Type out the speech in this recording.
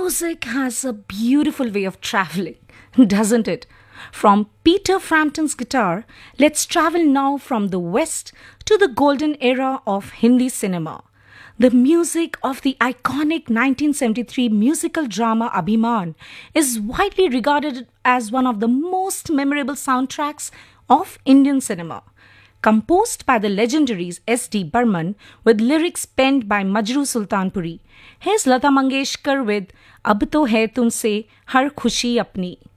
Music has a beautiful way of traveling, doesn't it? From Peter Frampton's guitar, let's travel now from the West to the golden era of Hindi cinema. The music of the iconic 1973 musical drama Abhiman is widely regarded as one of the most memorable soundtracks of Indian cinema. Composed by the legendaries S.D. Burman with lyrics penned by Majru Sultanpuri. Here's Lata Mangeshkar with Ab to hai tumse har khushi apni.